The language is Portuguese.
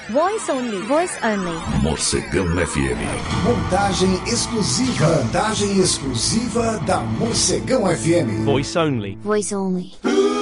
Voice only. Voice only. Morcegão FM. Montagem exclusiva. Montagem exclusiva da Morcegão FM. Voice only. Voice only.